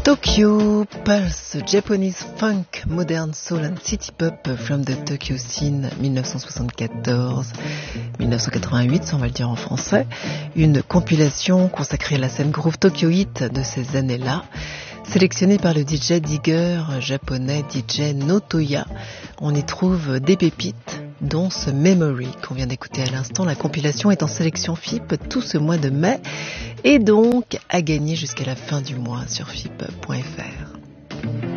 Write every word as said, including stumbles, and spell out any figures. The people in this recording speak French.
Tokyo Pulse, Japanese Funk, Modern Soul and City Pop from the Tokyo Scene dix-neuf cent soixante-quatorze à dix-neuf cent quatre-vingt-huit, on va le dire en français. Une compilation consacrée à la scène groove Tokyo Hit de ces années-là, sélectionnée par le D J digger japonais D J Notoya. On y trouve des pépites, dont ce Memory qu'on vient d'écouter à l'instant. La compilation est en sélection F I P tout ce mois de mai et donc à gagner jusqu'à la fin du mois sur F I P point F R.